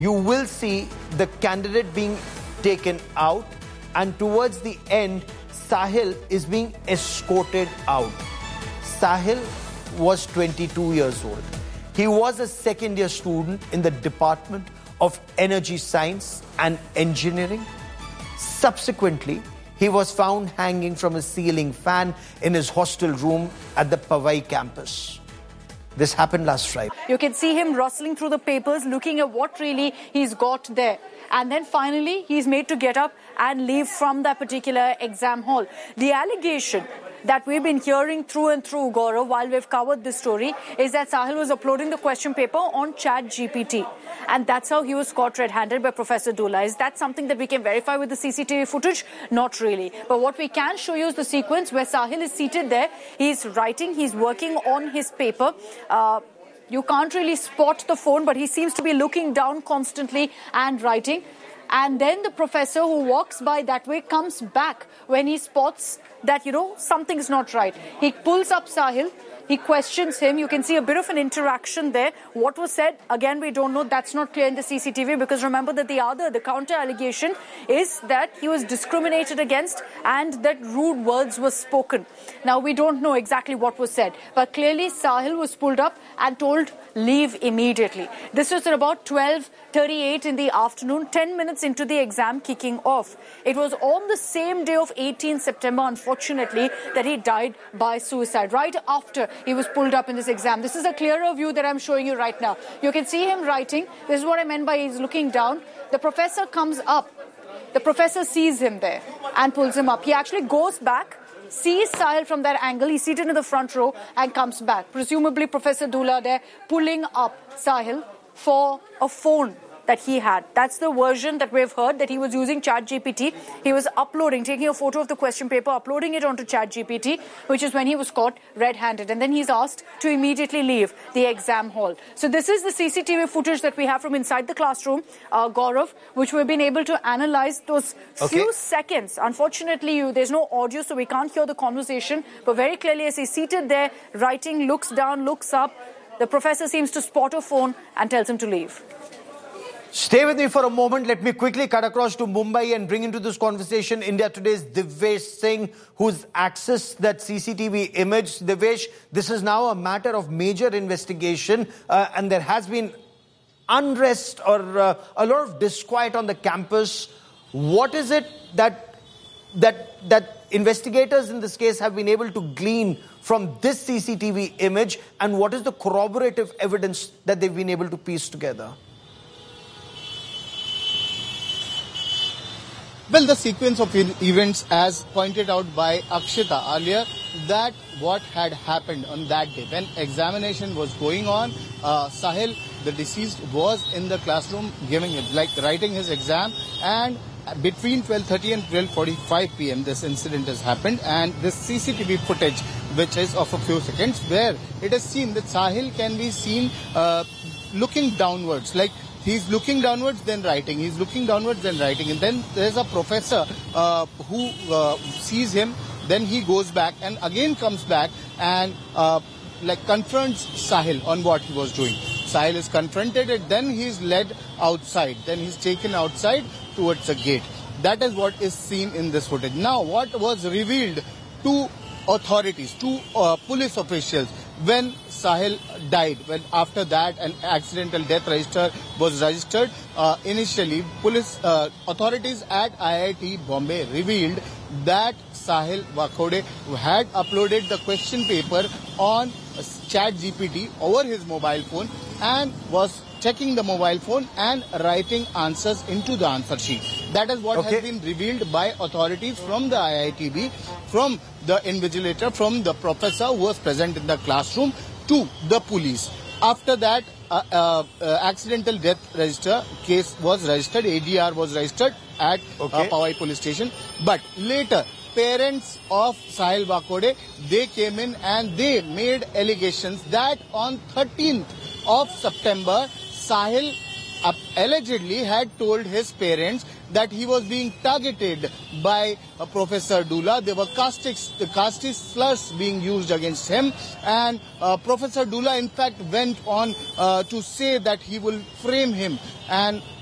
you will see the candidate being taken out, and towards the end, Sahil is being escorted out. Sahil was 22 years old. He was a second-year student in the Department of Energy Science and Engineering. Subsequently, he was found hanging from a ceiling fan in his hostel room at the Powai campus. This happened last Friday. You can see him rustling through the papers, looking at what really he's got there. And then finally, he's made to get up and leave from that particular exam hall. The allegation that we've been hearing through and through, Gaurav, while we've covered this story, is that Sahil was uploading the question paper on ChatGPT. And that's how he was caught red-handed by Professor Dula. Is that something that we can verify with the CCTV footage? Not really. But what we can show you is the sequence where Sahil is seated there. He's writing, he's working on his paper. You can't really spot the phone, but he seems to be looking down constantly and writing. And then the professor who walks by that way comes back when he spots that, something's not right. He pulls up Sahil. He questions him. You can see a bit of an interaction there. What was said, again, we don't know. That's not clear in the CCTV, because remember that the counter allegation is that he was discriminated against and that rude words were spoken. Now, we don't know exactly what was said, but clearly Sahil was pulled up and told, leave immediately. This was at about 12:38 in the afternoon, 10 minutes into the exam kicking off. It was on the same day of 18 September, unfortunately, that he died by suicide, right after he was pulled up in this exam. This is a clearer view that I'm showing you right now. You can see him writing. This is what I meant by he's looking down. The professor comes up. The professor sees him there and pulls him up. He actually goes back, sees Sahil from that angle. He's seated in the front row and comes back. Presumably Professor Dula there pulling up Sahil for a phone that he had. That's the version that we've heard, that he was using ChatGPT. He was taking a photo of the question paper, uploading it onto ChatGPT, which is when he was caught red-handed. And then he's asked to immediately leave the exam hall. So this is the CCTV footage that we have from inside the classroom, Gaurav, which we've been able to analyze those few seconds. Unfortunately, there's no audio, so we can't hear the conversation. But very clearly, as he's seated there, writing, looks down, looks up, the professor seems to spot a phone and tells him to leave. Stay with me for a moment. Let me quickly cut across to Mumbai and bring into this conversation India Today's Divyesh Singh, who's accessed that CCTV image. Divyesh, this is now a matter of major investigation, and there has been unrest or a lot of disquiet on the campus. What is it that investigators in this case have been able to glean from this CCTV image, and what is the corroborative evidence that they've been able to piece together? Well, the sequence of events, as pointed out by Akshita earlier, that what had happened on that day when examination was going on, Sahil, the deceased, was in the classroom writing his exam, and between 12:30 and 12:45 p.m. this incident has happened, and this CCTV footage, which is of a few seconds, where it is seen that Sahil can be seen looking downwards, like he's looking downwards, then writing. He's looking downwards, then writing. And then there's a professor who sees him. Then he goes back and again comes back and confronts Sahil on what he was doing. Sahil is confronted and then he's led outside. Then he's taken outside towards a gate. That is what is seen in this footage. Now, what was revealed to authorities, to police officials, when Sahil died, when after that an accidental death register was registered, initially police authorities at IIT Bombay revealed that Sahil Vakhode had uploaded the question paper on ChatGPT over his mobile phone and was checking the mobile phone and writing answers into the answer sheet. That is what has been revealed by authorities from the IITB, from the invigilator, from the professor who was present in the classroom, to the police. After that, accidental death register case was registered, ADR was registered at Powai police station. But later, parents of Sahil Vakhode, they came in and they made allegations that on 13th of September, Sahil allegedly had told his parents that he was being targeted by Professor Dullah. There were caustic slurs being used against him, and Professor Dullah in fact went on to say that he will frame him, and